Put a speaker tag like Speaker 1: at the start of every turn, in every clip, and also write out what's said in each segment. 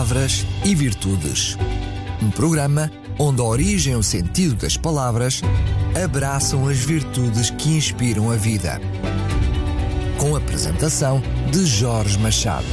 Speaker 1: Palavras e Virtudes. Um programa onde a origem e o sentido das palavras abraçam as virtudes que inspiram a vida. Com a apresentação de Jorge Machado.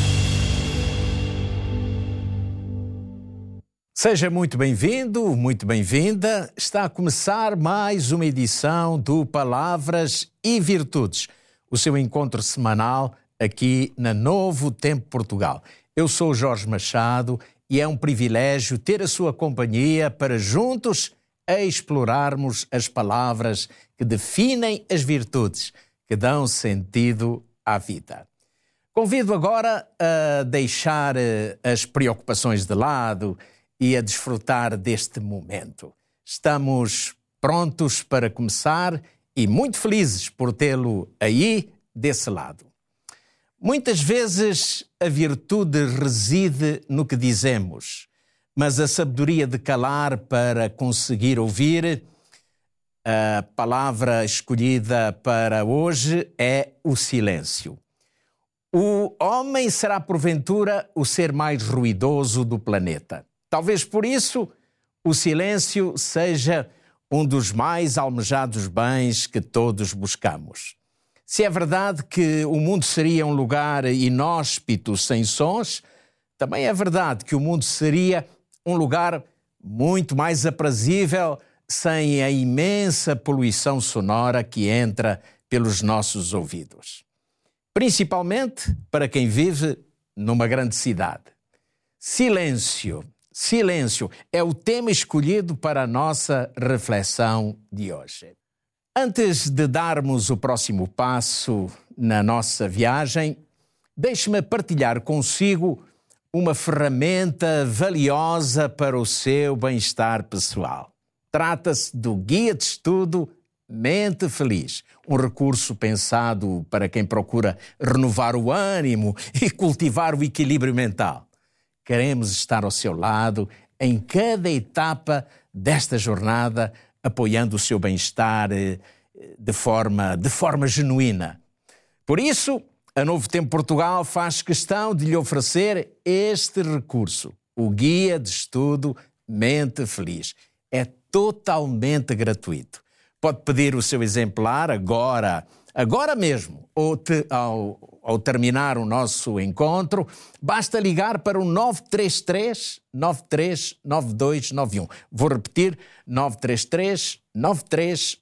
Speaker 2: Seja muito bem-vindo, muito bem-vinda. Está a começar mais uma edição do Palavras e Virtudes, o seu encontro semanal aqui na Novo Tempo Portugal. Eu sou o Jorge Machado e é um privilégio ter a sua companhia para juntos explorarmos as palavras que definem as virtudes, que dão sentido à vida. Convido agora a deixar as preocupações de lado e a desfrutar deste momento. Estamos prontos para começar e muito felizes por tê-lo aí desse lado. Muitas vezes a virtude reside no que dizemos, mas a sabedoria de calar para conseguir ouvir, a palavra escolhida para hoje é o silêncio. O homem será porventura o ser mais ruidoso do planeta. Talvez por isso o silêncio seja um dos mais almejados bens que todos buscamos. Se é verdade que o mundo seria um lugar inóspito sem sons, também é verdade que o mundo seria um lugar muito mais aprazível sem a imensa poluição sonora que entra pelos nossos ouvidos. Principalmente para quem vive numa grande cidade. Silêncio. Silêncio é o tema escolhido para a nossa reflexão de hoje. Antes de darmos o próximo passo na nossa viagem, deixe-me partilhar consigo uma ferramenta valiosa para o seu bem-estar pessoal. Trata-se do Guia de Estudo Mente Feliz, um recurso pensado para quem procura renovar o ânimo e cultivar o equilíbrio mental. Queremos estar ao seu lado em cada etapa desta jornada, apoiando o seu bem-estar de forma genuína. Por isso, a Novo Tempo Portugal faz questão de lhe oferecer este recurso, o Guia de Estudo Mente Feliz. É totalmente gratuito. Pode pedir o seu exemplar agora mesmo, ou ao terminar o nosso encontro, basta ligar para o 933 93 9291. Vou repetir, 933 93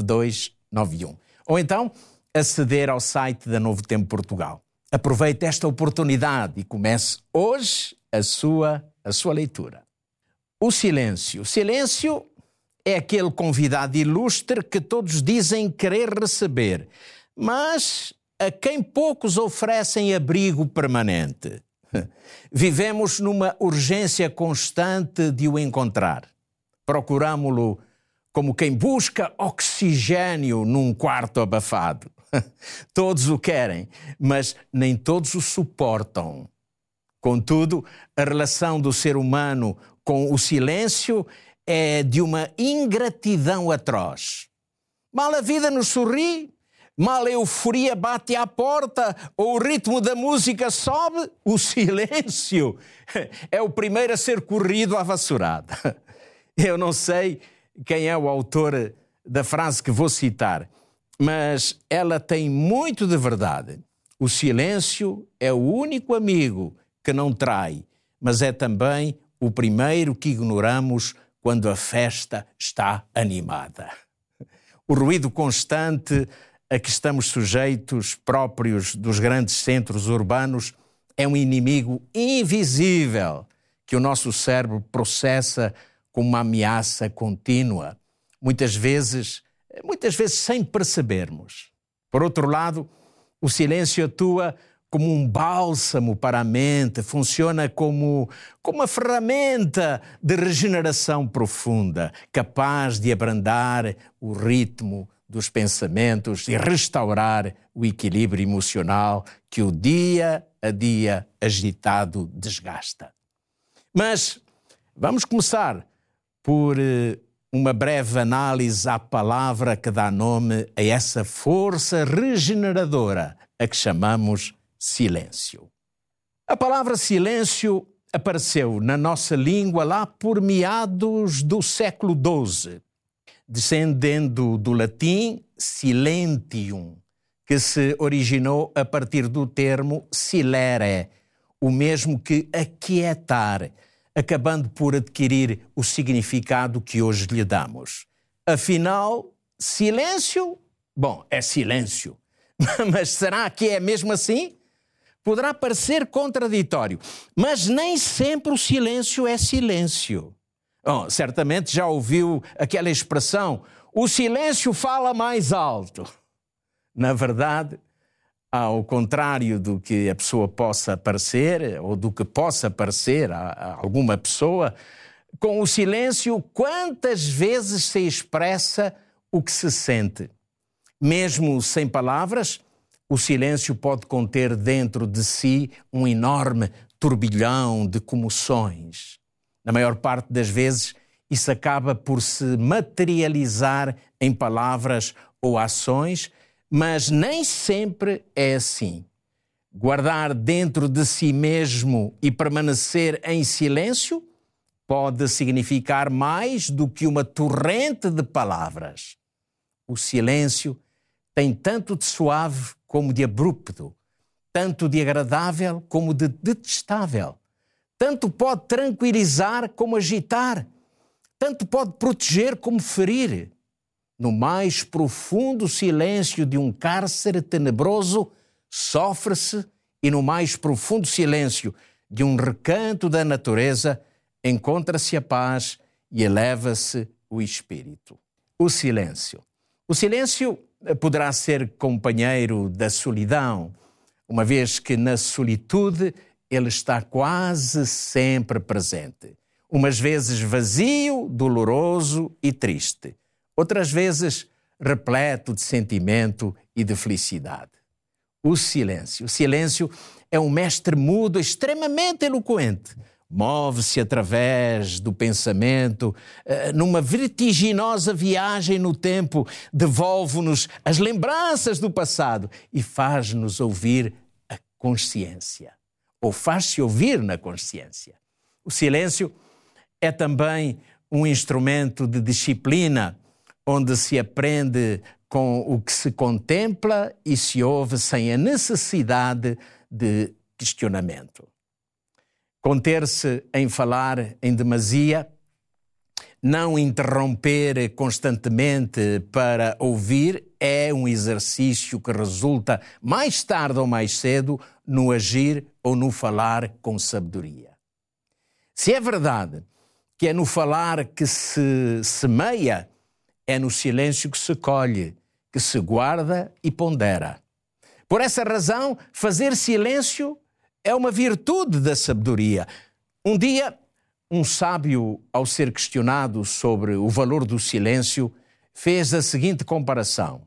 Speaker 2: 9291. Ou então, aceder ao site da Novo Tempo Portugal. Aproveite esta oportunidade e comece hoje a sua leitura. O silêncio. O silêncio é aquele convidado ilustre que todos dizem querer receber, mas a quem poucos oferecem abrigo permanente. Vivemos numa urgência constante de o encontrar. Procuramo-lo como quem busca oxigênio num quarto abafado. Todos o querem, mas nem todos o suportam. Contudo, a relação do ser humano com o silêncio é de uma ingratidão atroz. Mal a vida nos sorri, mal a euforia bate à porta ou o ritmo da música sobe, o silêncio é o primeiro a ser corrido à vassourada. Eu não sei quem é o autor da frase que vou citar, mas ela tem muito de verdade. O silêncio é o único amigo que não trai, mas é também o primeiro que ignoramos quando a festa está animada. O ruído constante a que estamos sujeitos, próprios dos grandes centros urbanos, é um inimigo invisível que o nosso cérebro processa como uma ameaça contínua, muitas vezes sem percebermos. Por outro lado, o silêncio atua como um bálsamo para a mente, funciona como uma ferramenta de regeneração profunda, capaz de abrandar o ritmo dos pensamentos e restaurar o equilíbrio emocional que o dia a dia agitado desgasta. Mas vamos começar por uma breve análise à palavra que dá nome a essa força regeneradora a que chamamos silêncio. A palavra silêncio apareceu na nossa língua lá por meados do século XII, descendendo do latim silentium, que se originou a partir do termo silere, o mesmo que aquietar, acabando por adquirir o significado que hoje lhe damos. Afinal, silêncio, bom, é silêncio. Mas será que é mesmo assim? Poderá parecer contraditório, mas nem sempre o silêncio é silêncio. Certamente já ouviu aquela expressão, o silêncio fala mais alto. Na verdade, ao contrário do que a pessoa possa parecer, ou do que possa parecer a alguma pessoa, com o silêncio, quantas vezes se expressa o que se sente? Mesmo sem palavras, o silêncio pode conter dentro de si um enorme turbilhão de comoções. Na maior parte das vezes, isso acaba por se materializar em palavras ou ações, mas nem sempre é assim. Guardar dentro de si mesmo e permanecer em silêncio pode significar mais do que uma torrente de palavras. O silêncio tem tanto de suave como de abrupto, tanto de agradável como de detestável. Tanto pode tranquilizar como agitar, tanto pode proteger como ferir. No mais profundo silêncio de um cárcere tenebroso, sofre-se, e no mais profundo silêncio de um recanto da natureza, encontra-se a paz e eleva-se o espírito. O silêncio. O silêncio poderá ser companheiro da solidão, uma vez que na solitude ele está quase sempre presente. Umas vezes vazio, doloroso e triste. Outras vezes repleto de sentimento e de felicidade. O silêncio. O silêncio é um mestre mudo extremamente eloquente. Move-se através do pensamento, numa vertiginosa viagem no tempo, devolve-nos as lembranças do passado e faz-nos ouvir a consciência, ou faz-se ouvir na consciência. O silêncio é também um instrumento de disciplina, onde se aprende com o que se contempla e se ouve sem a necessidade de questionamento. Conter-se em falar em demasia, não interromper constantemente para ouvir, é um exercício que resulta mais tarde ou mais cedo no agir ou no falar com sabedoria. Se é verdade que é no falar que se semeia, é no silêncio que se colhe, que se guarda e pondera. Por essa razão, fazer silêncio é uma virtude da sabedoria. Um dia, um sábio, ao ser questionado sobre o valor do silêncio, fez a seguinte comparação.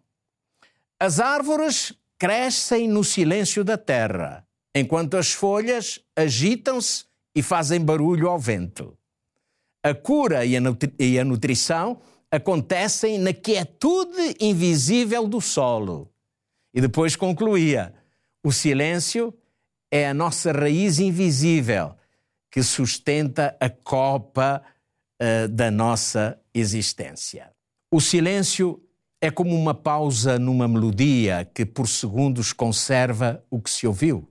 Speaker 2: As árvores crescem no silêncio da terra, enquanto as folhas agitam-se e fazem barulho ao vento. A cura e a nutrição acontecem na quietude invisível do solo. E depois concluía, o silêncio é a nossa raiz invisível que sustenta a copa da nossa existência. O silêncio é como uma pausa numa melodia que por segundos conserva o que se ouviu.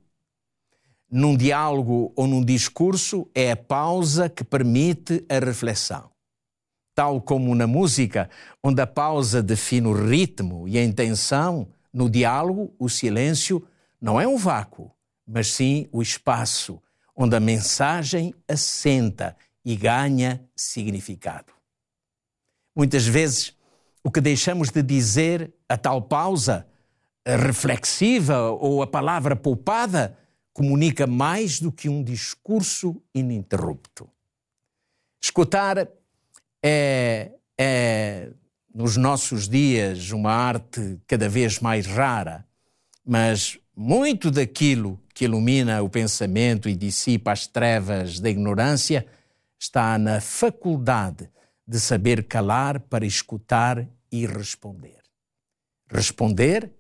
Speaker 2: Num diálogo ou num discurso é a pausa que permite a reflexão. Tal como na música, onde a pausa define o ritmo e a intenção, no diálogo o silêncio não é um vácuo, mas sim o espaço onde a mensagem assenta e ganha significado. Muitas vezes, o que deixamos de dizer, a tal pausa reflexiva ou a palavra poupada, comunica mais do que um discurso ininterrupto. Escutar é nos nossos dias uma arte cada vez mais rara, mas muito daquilo que ilumina o pensamento e dissipa as trevas da ignorância está na faculdade de saber calar para escutar e responder. Responder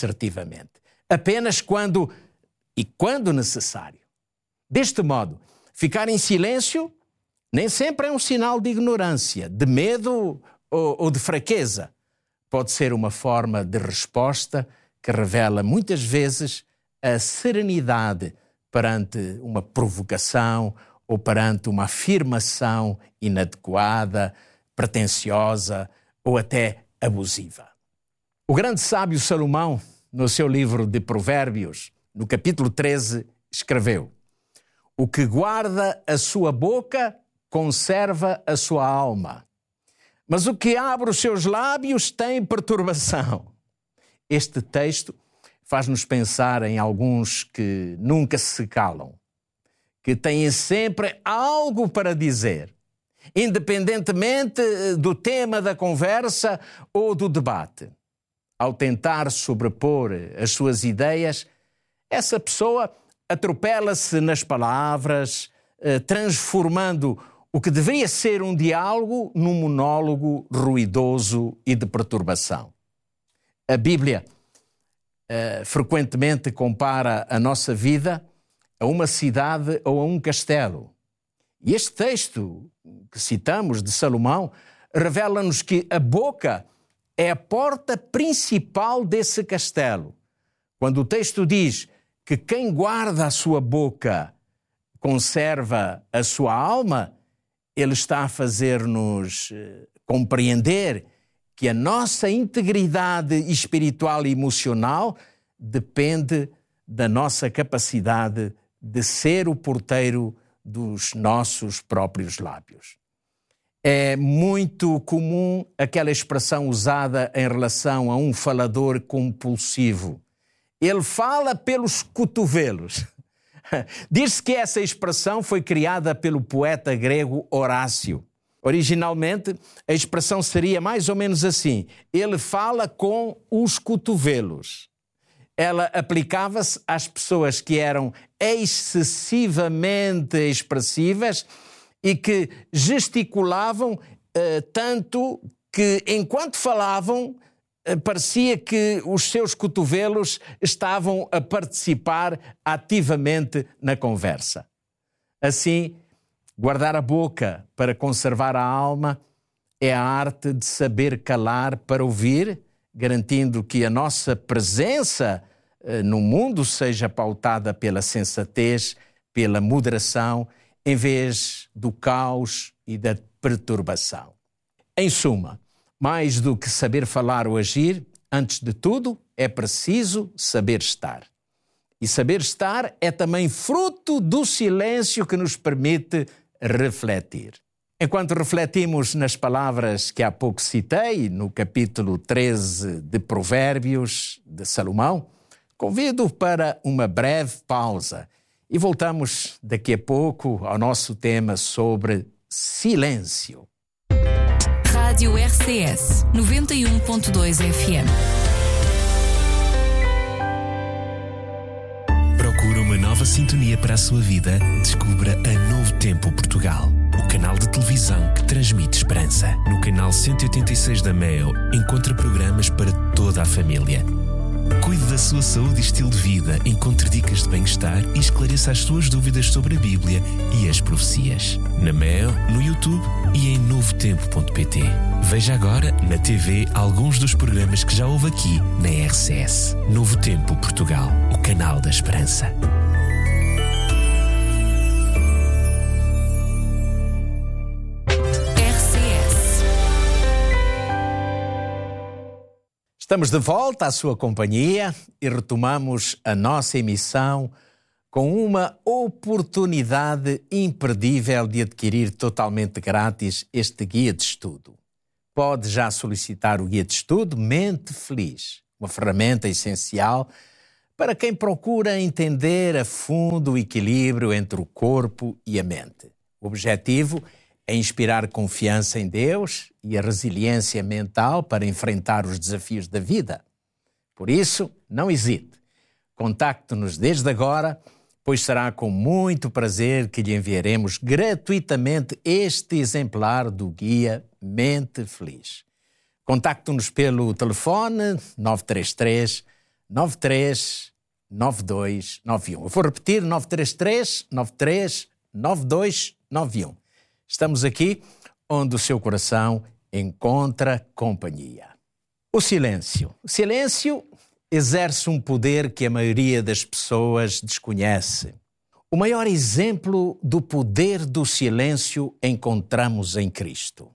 Speaker 2: assertivamente, apenas quando necessário. Deste modo, Ficar em silêncio nem sempre é um sinal de ignorância, de medo ou de fraqueza. Pode ser uma forma de resposta que revela muitas vezes a serenidade perante uma provocação ou perante uma afirmação inadequada, pretensiosa ou até abusiva. O grande sábio Salomão, no seu livro de Provérbios, no capítulo 13, escreveu: o que guarda a sua boca conserva a sua alma, mas o que abre os seus lábios tem perturbação. Este texto faz-nos pensar em alguns que nunca se calam, que têm sempre algo para dizer, independentemente do tema da conversa ou do debate. Ao tentar sobrepor as suas ideias, essa pessoa atropela-se nas palavras, transformando o que deveria ser um diálogo num monólogo ruidoso e de perturbação. A Bíblia frequentemente compara a nossa vida a uma cidade ou a um castelo. E este texto que citamos de Salomão revela-nos que a boca é a porta principal desse castelo. Quando o texto diz que quem guarda a sua boca conserva a sua alma, ele está a fazer-nos compreender que a nossa integridade espiritual e emocional depende da nossa capacidade de ser o porteiro dos nossos próprios lábios. É muito comum aquela expressão usada em relação a um falador compulsivo. Ele fala pelos cotovelos. Diz-se que essa expressão foi criada pelo poeta grego Horácio. Originalmente, a expressão seria mais ou menos assim: ele fala com os cotovelos. Ela aplicava-se às pessoas que eram excessivamente expressivas e que gesticulavam tanto que, enquanto falavam, parecia que os seus cotovelos estavam a participar ativamente na conversa. Assim, guardar a boca para conservar a alma é a arte de saber calar para ouvir, garantindo que a nossa presença no mundo seja pautada pela sensatez, pela moderação, em vez do caos e da perturbação. Em suma, mais do que saber falar ou agir, antes de tudo, é preciso saber estar. E saber estar é também fruto do silêncio que nos permite refletir. Enquanto refletimos nas palavras que há pouco citei, no capítulo 13 de Provérbios de Salomão, convido para uma breve pausa e voltamos daqui a pouco ao nosso tema sobre silêncio.
Speaker 3: Rádio RCS 91.2 FM.
Speaker 4: Procura uma nova sintonia para a sua vida? Descubra a Novo Tempo Portugal, o canal de televisão que transmite esperança. No canal 186 da MEO, encontra programas para toda a família. Cuide da sua saúde e estilo de vida, encontre dicas de bem-estar e esclareça as suas dúvidas sobre a Bíblia e as profecias. Na MEO, no YouTube e em novotempo.pt. Veja agora na TV alguns dos programas que já houve aqui na RCS. Novo Tempo Portugal, o canal da esperança.
Speaker 2: Estamos de volta à sua companhia e retomamos a nossa emissão com uma oportunidade imperdível de adquirir totalmente grátis este guia de estudo. Pode já solicitar o guia de estudo Mente Feliz, uma ferramenta essencial para quem procura entender a fundo o equilíbrio entre o corpo e a mente. O objetivo é inspirar confiança em Deus e a resiliência mental para enfrentar os desafios da vida. Por isso, não hesite. Contacte-nos desde agora, pois será com muito prazer que lhe enviaremos gratuitamente este exemplar do guia Mente Feliz. Contacte-nos pelo telefone 933 93 9291. Eu vou repetir, 933 93 9291. Estamos aqui onde o seu coração encontra companhia. O silêncio. O silêncio exerce um poder que a maioria das pessoas desconhece. O maior exemplo do poder do silêncio encontramos em Cristo.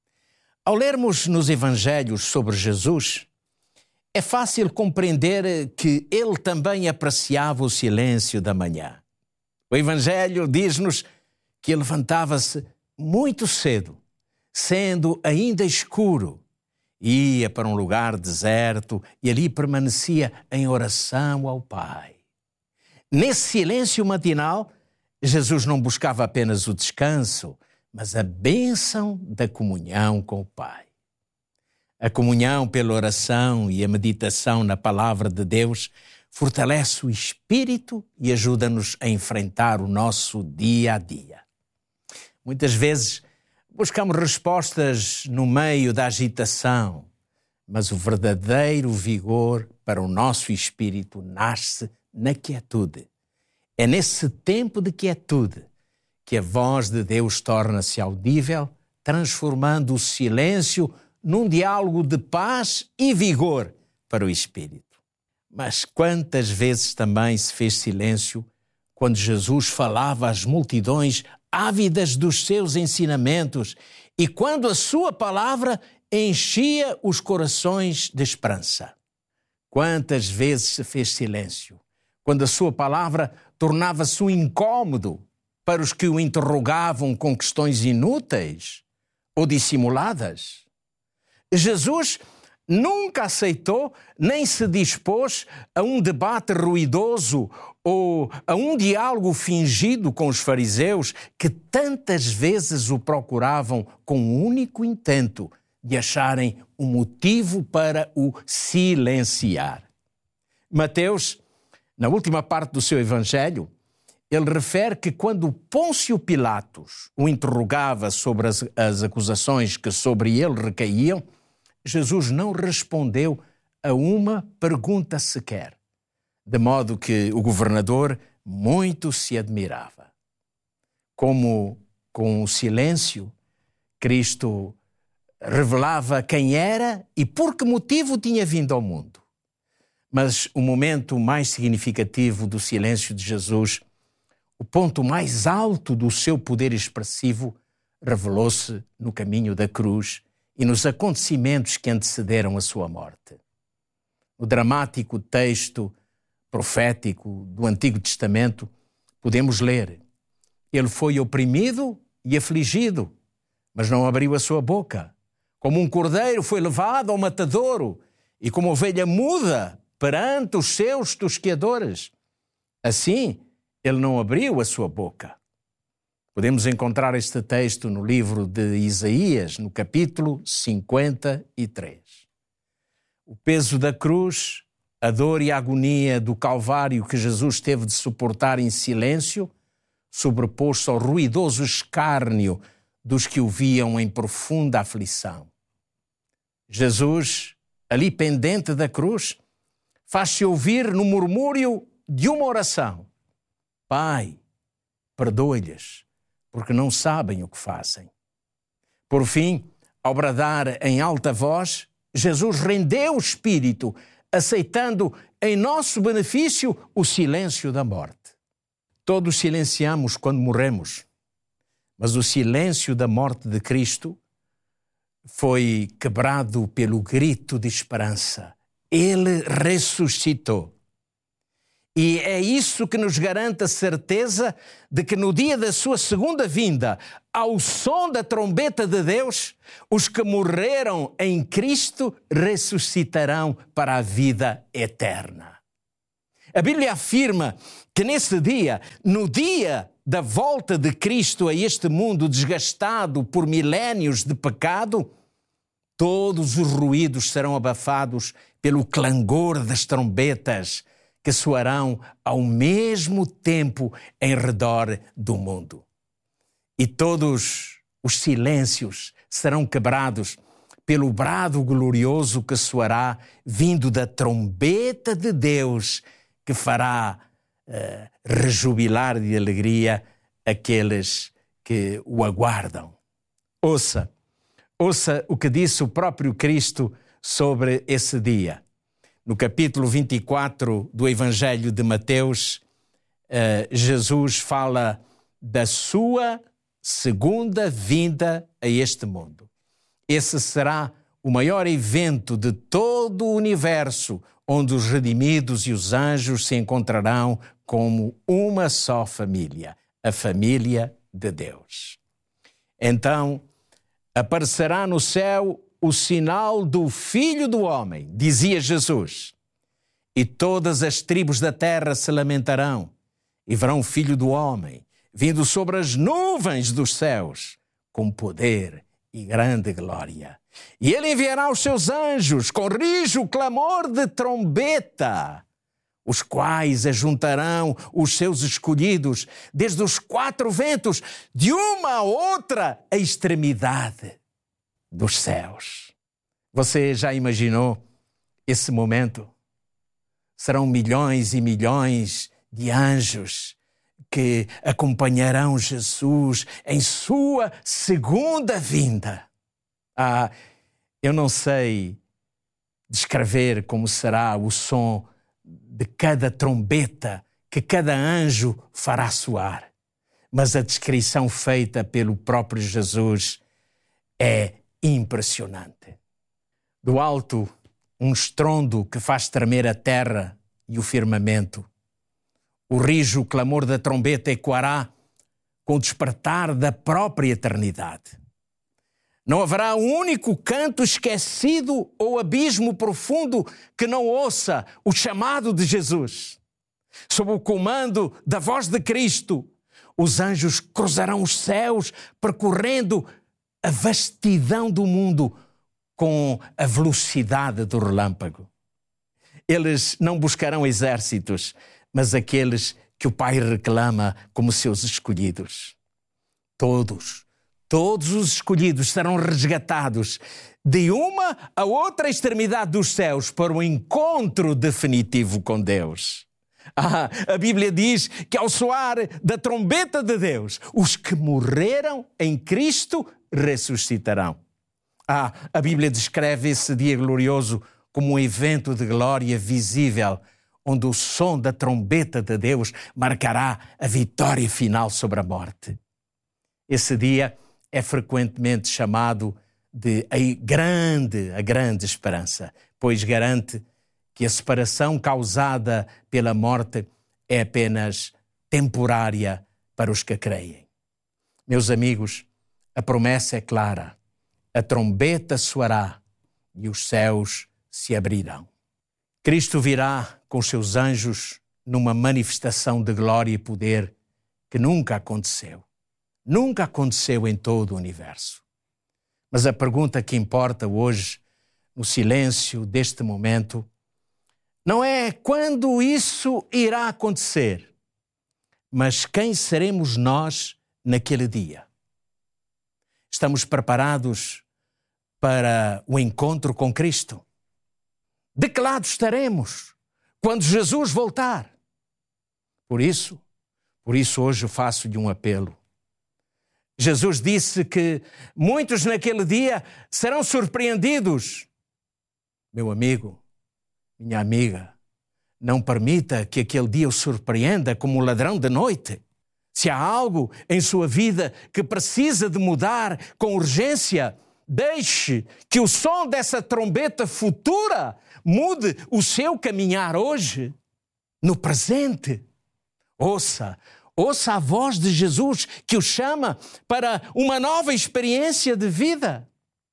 Speaker 2: Ao lermos nos Evangelhos sobre Jesus, é fácil compreender que ele também apreciava o silêncio da manhã. O Evangelho diz-nos que ele levantava-se muito cedo, sendo ainda escuro, ia para um lugar deserto e ali permanecia em oração ao Pai. Nesse silêncio matinal, Jesus não buscava apenas o descanso, mas a bênção da comunhão com o Pai. A comunhão pela oração e a meditação na palavra de Deus fortalece o espírito e ajuda-nos a enfrentar o nosso dia a dia. Muitas vezes buscamos respostas no meio da agitação, mas o verdadeiro vigor para o nosso espírito nasce na quietude. É nesse tempo de quietude que a voz de Deus torna-se audível, transformando o silêncio num diálogo de paz e vigor para o espírito. Mas quantas vezes também se fez silêncio quando Jesus falava às multidões ávidas dos seus ensinamentos e quando a sua palavra enchia os corações de esperança. Quantas vezes se fez silêncio quando a sua palavra tornava-se um incômodo para os que o interrogavam com questões inúteis ou dissimuladas. Jesus nunca aceitou nem se dispôs a um debate ruidoso ou a um diálogo fingido com os fariseus que tantas vezes o procuravam com o único intento de acharem um motivo para o silenciar. Mateus, na última parte do seu evangelho, ele refere que quando Pôncio Pilatos o interrogava sobre as acusações que sobre ele recaíam, Jesus não respondeu a uma pergunta sequer, de modo que o governador muito se admirava. Como com o silêncio, Cristo revelava quem era e por que motivo tinha vindo ao mundo. Mas o momento mais significativo do silêncio de Jesus, o ponto mais alto do seu poder expressivo, revelou-se no caminho da cruz e nos acontecimentos que antecederam a sua morte. No dramático texto profético do Antigo Testamento, podemos ler: ele foi oprimido e afligido, mas não abriu a sua boca. Como um cordeiro foi levado ao matadouro e como ovelha muda perante os seus tosqueadores. Assim, ele não abriu a sua boca. Podemos encontrar este texto no livro de Isaías, no capítulo 53. O peso da cruz, a dor e a agonia do Calvário que Jesus teve de suportar em silêncio, sobreposto ao ruidoso escárnio dos que o viam em profunda aflição. Jesus, ali pendente da cruz, faz-se ouvir no murmúrio de uma oração: Pai, perdoa-lhes, porque não sabem o que fazem. Por fim, ao bradar em alta voz, Jesus rendeu o espírito, aceitando em nosso benefício o silêncio da morte. Todos silenciamos quando morremos, mas o silêncio da morte de Cristo foi quebrado pelo grito de esperança. Ele ressuscitou. E é isso que nos garante a certeza de que no dia da sua segunda vinda, ao som da trombeta de Deus, os que morreram em Cristo ressuscitarão para a vida eterna. A Bíblia afirma que nesse dia, no dia da volta de Cristo a este mundo desgastado por milénios de pecado, todos os ruídos serão abafados pelo clangor das trombetas que soarão ao mesmo tempo em redor do mundo. E todos os silêncios serão quebrados pelo brado glorioso que soará vindo da trombeta de Deus, que fará rejubilar de alegria aqueles que o aguardam. Ouça o que disse o próprio Cristo sobre esse dia. No capítulo 24 do Evangelho de Mateus, Jesus fala da sua segunda vinda a este mundo. Esse será o maior evento de todo o universo, onde os redimidos e os anjos se encontrarão como uma só família, a família de Deus. Então, aparecerá no céu o sinal do Filho do Homem, dizia Jesus, e todas as tribos da terra se lamentarão, e verão o Filho do Homem, vindo sobre as nuvens dos céus, com poder e grande glória. E ele enviará os seus anjos com rijo clamor de trombeta, os quais ajuntarão os seus escolhidos desde os quatro ventos, de uma a outra a extremidade dos céus. Você já imaginou esse momento? Serão milhões e milhões de anjos que acompanharão Jesus em sua segunda vinda. Eu não sei descrever como será o som de cada trombeta que cada anjo fará soar, mas a descrição feita pelo próprio Jesus é impressionante. Do alto, um estrondo que faz tremer a terra e o firmamento. O rijo clamor da trombeta ecoará com o despertar da própria eternidade. Não haverá um único canto esquecido ou abismo profundo que não ouça o chamado de Jesus. Sob o comando da voz de Cristo, os anjos cruzarão os céus, percorrendo a vastidão do mundo com a velocidade do relâmpago. Eles não buscarão exércitos, mas aqueles que o Pai reclama como seus escolhidos. Todos os escolhidos serão resgatados de uma a outra extremidade dos céus para o encontro definitivo com Deus. A Bíblia diz que ao soar da trombeta de Deus, os que morreram em Cristo ressuscitarão. A Bíblia descreve esse dia glorioso como um evento de glória visível, onde o som da trombeta de Deus marcará a vitória final sobre a morte. Esse dia é frequentemente chamado de a grande esperança, pois garante que a separação causada pela morte é apenas temporária para os que creem. Meus amigos, a promessa é clara. A trombeta soará e os céus se abrirão. Cristo virá com os seus anjos numa manifestação de glória e poder que nunca aconteceu. Nunca aconteceu em todo o universo. Mas a pergunta que importa hoje, no silêncio deste momento, não é quando isso irá acontecer, mas quem seremos nós naquele dia. Estamos preparados para o encontro com Cristo? De que lado estaremos quando Jesus voltar? Por isso hoje eu faço-lhe um apelo. Jesus disse que muitos naquele dia serão surpreendidos. Meu amigo, minha amiga, não permita que aquele dia o surpreenda como um ladrão de noite. Se há algo em sua vida que precisa de mudar com urgência, deixe que o som dessa trombeta futura mude o seu caminhar hoje, no presente. Ouça a voz de Jesus que o chama para uma nova experiência de vida.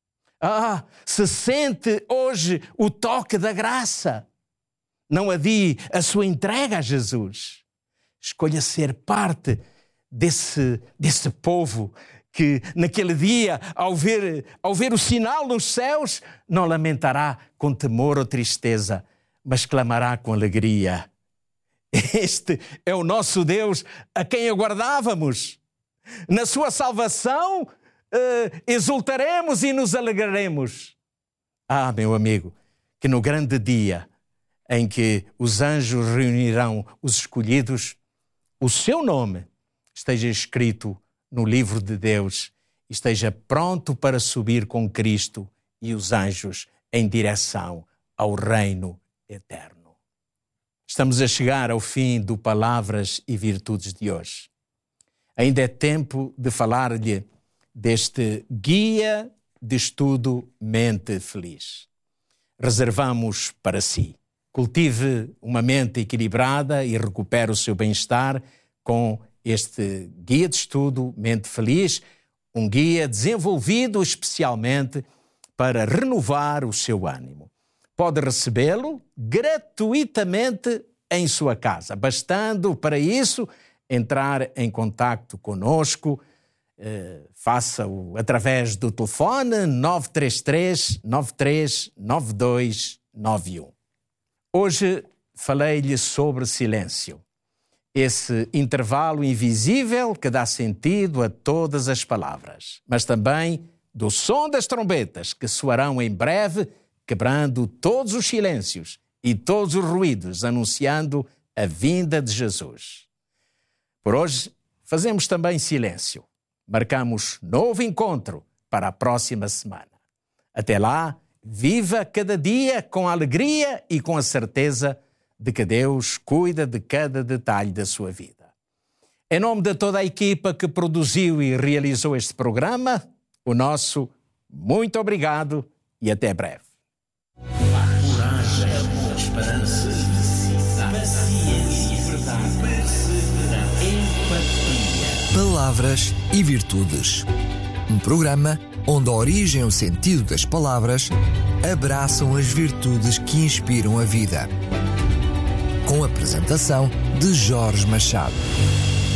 Speaker 2: Se sente hoje o toque da graça. Não adie a sua entrega a Jesus. Escolha ser parte desse povo que naquele dia, ao ver o sinal nos céus, não lamentará com temor ou tristeza, mas clamará com alegria. Este é o nosso Deus a quem aguardávamos. Na sua salvação, exultaremos e nos alegraremos. Meu amigo, que no grande dia em que os anjos reunirão os escolhidos, o seu nome esteja escrito no livro de Deus e esteja pronto para subir com Cristo e os anjos em direção ao reino eterno. Estamos a chegar ao fim do Palavras e Virtudes de hoje. Ainda é tempo de falar-lhe deste guia de estudo Mente Feliz. Reservamos para si. Cultive uma mente equilibrada e recupere o seu bem-estar com este guia de estudo Mente Feliz, um guia desenvolvido especialmente para renovar o seu ânimo. Pode recebê-lo gratuitamente em sua casa, bastando para isso entrar em contacto conosco. Faça-o através do telefone 933 93 92 91. Hoje falei-lhe sobre silêncio, esse intervalo invisível que dá sentido a todas as palavras, mas também do som das trombetas que soarão em breve, quebrando todos os silêncios e todos os ruídos, anunciando a vinda de Jesus. Por hoje, fazemos também silêncio. Marcamos novo encontro para a próxima semana. Até lá, viva cada dia com alegria e com a certeza de que Deus cuida de cada detalhe da sua vida. Em nome de toda a equipa que produziu e realizou este programa, o nosso muito obrigado e até breve. Coragem, esperança, paciência, verdade, perseverança, empatia.
Speaker 1: Palavras e Virtudes. Um programa onde a origem e o sentido das palavras abraçam as virtudes que inspiram a vida. Com a apresentação de Jorge Machado.